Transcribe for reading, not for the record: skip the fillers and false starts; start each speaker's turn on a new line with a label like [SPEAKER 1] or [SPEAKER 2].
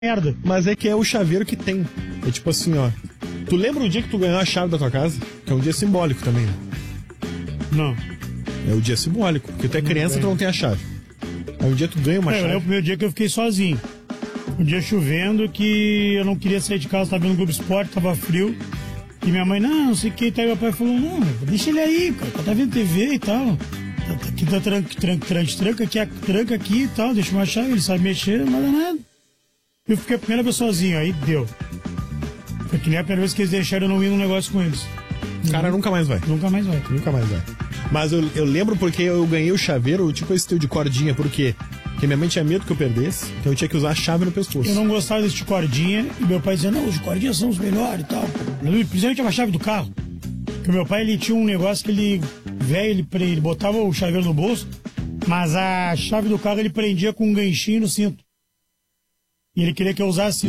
[SPEAKER 1] merda.
[SPEAKER 2] Mas é que é o chaveiro que tem. É tipo assim, ó. Tu lembra o dia que tu ganhou a chave da tua casa? Que é um dia simbólico também, né?
[SPEAKER 1] Não.
[SPEAKER 2] É o dia simbólico. Porque tu é criança e tu não tem a chave. Aí um dia tu ganha uma chave.
[SPEAKER 1] Eu lembro o primeiro dia que eu fiquei sozinho. Um dia chovendo que eu não queria sair de casa, tava vendo o Globo Esporte, tava frio. E minha mãe, não sei o que. Aí meu pai falou, não, deixa ele aí, cara. Tá vendo TV e tal. Aqui tá tranca aqui e tal. Deixa uma chave, ele sabe mexer, não dá nada. Eu fiquei a primeira vez sozinho, aí deu. Foi que nem a primeira vez que eles deixaram eu não ir num negócio com eles.
[SPEAKER 2] Cara, nunca mais vai.
[SPEAKER 1] Nunca mais vai.
[SPEAKER 2] Nunca mais vai. Mas eu lembro porque eu ganhei o chaveiro, tipo esse teu de cordinha, por quê? Porque minha mãe tinha medo que eu perdesse, então eu tinha que usar a chave no pescoço.
[SPEAKER 1] Eu não gostava desse de cordinha, e meu pai dizia, não, os de cordinha são os melhores e tal. Principalmente a chave do carro. Porque meu pai, ele tinha um negócio que ele botava o chaveiro no bolso, mas a chave do carro ele prendia com um ganchinho no cinto. E ele queria que eu usasse